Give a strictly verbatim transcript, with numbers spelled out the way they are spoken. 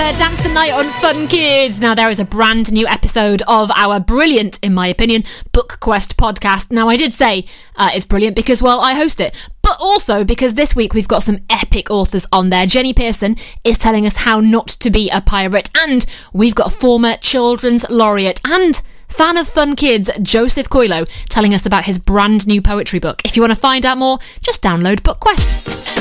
there, Dance the Night on Fun Kids. Now, there is a brand new episode of our brilliant, in my opinion, Book Quest podcast. Now, I did say uh, it's brilliant because, well, I host it, but also because this week we've got some epic authors on there. Jenny Pearson is telling us how not to be a pirate, and we've got former children's laureate and fan of Fun Kids, Joseph Coelho, telling us about his brand new poetry book. If you want to find out more, just download Book Quest.